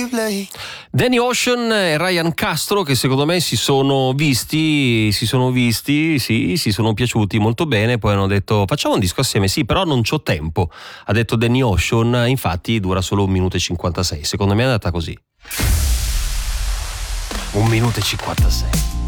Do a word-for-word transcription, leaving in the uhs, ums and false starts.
Danny Ocean e Ryan Castro, che secondo me si sono visti, si sono visti, sì, si sono piaciuti molto bene, poi hanno detto facciamo un disco assieme, sì, però non c'ho tempo, ha detto Danny Ocean, infatti dura solo un minuto e cinquantasei, secondo me è andata così. Un minuto e cinquantasei.